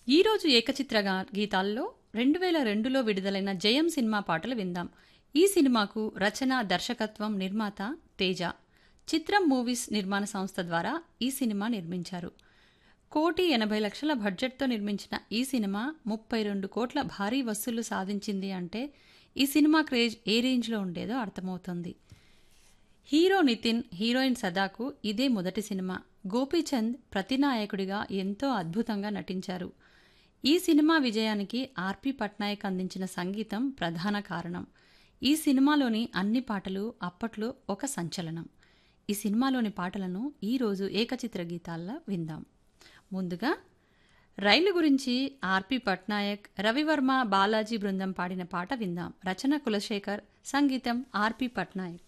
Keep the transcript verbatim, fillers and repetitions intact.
ఈరోజు ఏకచిత్ర గా- గీతాల్లో రెండు వేల రెండులో విడుదలైన జయం సినిమా పాటలు విందాం. ఈ సినిమాకు రచన, దర్శకత్వం, నిర్మాత తేజ. చిత్రం మూవీస్ నిర్మాణ సంస్థ ద్వారా ఈ సినిమా నిర్మించారు. కోటి ఎనభై లక్షల బడ్జెట్తో నిర్మించిన ఈ సినిమా ముప్పై రెండు కోట్ల భారీ వసూళ్లు సాధించింది అంటే ఈ సినిమా క్రేజ్ ఏ రేంజ్లో ఉండేదో అర్థమవుతుంది. హీరో నితిన్, హీరోయిన్ సదాకు ఇదే మొదటి సినిమా. గోపీచంద్ ప్రతినాయకుడిగా ఎంతో అద్భుతంగా నటించారు. ఈ సినిమా విజయానికి ఆర్పి పట్నాయక్ అందించిన సంగీతం ప్రధాన కారణం. ఈ సినిమాలోని అన్ని పాటలు అప్పట్లో ఒక సంచలనం. ఈ సినిమాలోని పాటలను ఈరోజు ఏకచిత్ర గీతాల్లో విందాం. ముందుగా రైలు గురించి ఆర్పి పట్నాయక్, రవివర్మ, బాలాజీ బృందం పాడిన పాట విందాం. రచన కులశేఖర్, సంగీతం ఆర్పి పట్నాయక్.